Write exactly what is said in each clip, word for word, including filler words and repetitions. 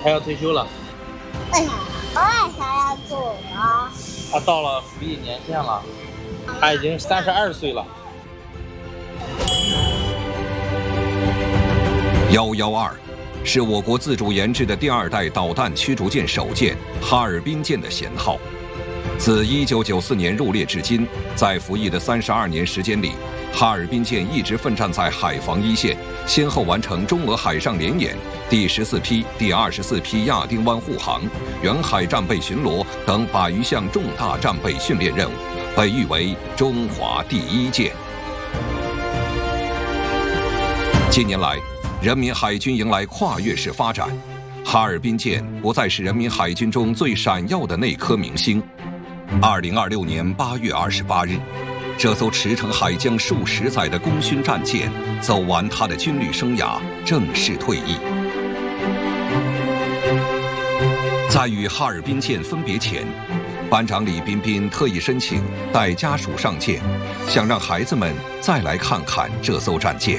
他要退休了。 为啥？为啥要走啊？ 他到了服役年限了，他已经三十二岁了。 幺幺二是我国自主研制的第二代导弹驱逐舰首舰哈尔滨舰的舷号。自一九九四年入列至今，在服役的三十二年时间里，哈尔滨舰一直奋战在海防一线，先后完成中俄海上联演、第十四批、第二十四批亚丁湾护航、远海战备巡逻等百余项重大战备训练任务，被誉为中华第一舰。近年来，人民海军迎来跨越式发展，哈尔滨舰不再是人民海军中最闪耀的那颗明星。二零二六年八月二十八日，这艘驰骋海疆数十载的功勋战舰走完它的军旅生涯，正式退役。在与哈尔滨舰分别前，班长李彬彬特意申请带家属上舰，想让孩子们再来看看这艘战舰。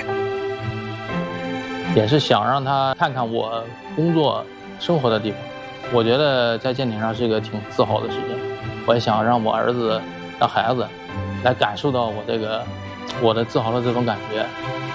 也是想让他看看我工作生活的地方。我觉得在舰艇上是一个挺自豪的事情，我也想让我儿子让孩子来感受到我这个我的自豪的这种感觉。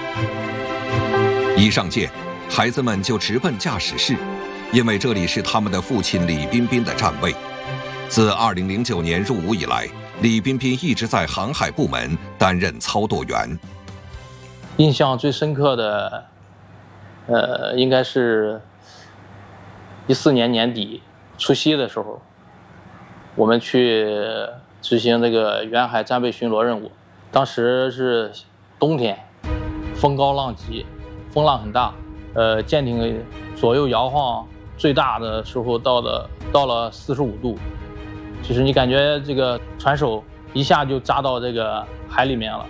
一上舰，孩子们就直奔驾驶室，因为这里是他们的父亲李彬彬的站位。自二零零九年入伍以来，李彬彬一直在航海部门担任操舵员。 印象最深刻的呃，应该是一四年年底除夕的时候，我们去执行这个远海战备巡逻任务。当时是冬天，风高浪急，风浪很大，呃，舰艇左右摇晃，最大的时候到了到了四十五度，就是你感觉这个船手一下就扎到这个海里面了。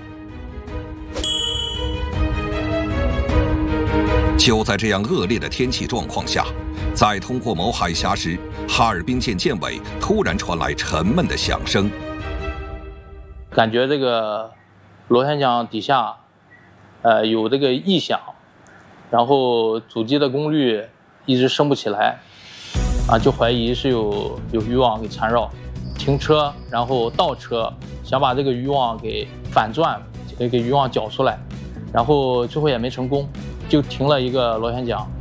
就在这样恶劣的天气状况下，在通过某海峡时，哈尔滨舰舰尾突然传来沉闷的响声， 感觉这个螺旋桨底下，呃，有这个异响，然后主机的功率一直升不起来，啊，就怀疑是有有渔网给缠绕，停车，然后倒车，想把这个渔网给反转，给给渔网绞出来，然后最后也没成功。就停了一个螺旋桨，